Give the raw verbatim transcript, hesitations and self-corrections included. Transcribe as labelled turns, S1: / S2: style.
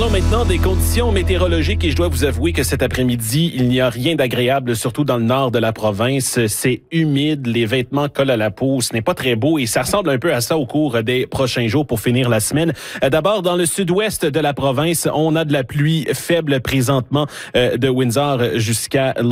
S1: Parlons maintenant des conditions météorologiques et je dois vous avouer que cet après-midi, il n'y a rien d'agréable, surtout dans le nord de la province. C'est humide, les vêtements collent à la peau, ce n'est pas très beau et ça ressemble un peu à ça au cours des prochains jours pour finir la semaine. D'abord, dans le sud-ouest de la province, on a de la pluie faible présentement de Windsor jusqu'à